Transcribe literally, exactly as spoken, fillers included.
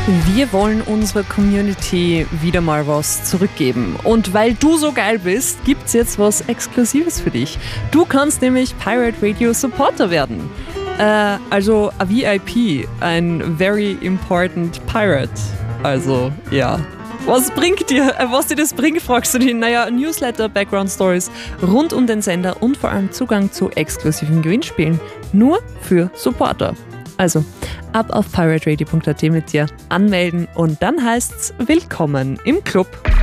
Wir wollen unserer Community wieder mal was zurückgeben. Und weil du so geil bist, gibt's jetzt was Exklusives für dich. Du kannst nämlich Pirate Radio Supporter werden. Äh, also ein V I P, ein Very Important Pirate. Also, ja. Was bringt dir, äh, was dir das bringt, fragst du dich. Naja, Newsletter, Background Stories rund um den Sender und vor allem Zugang zu exklusiven Gewinnspielen. Nur für Supporter. Also, ab auf pirate radio punkt a t mit dir anmelden und dann heißt's Willkommen im Club.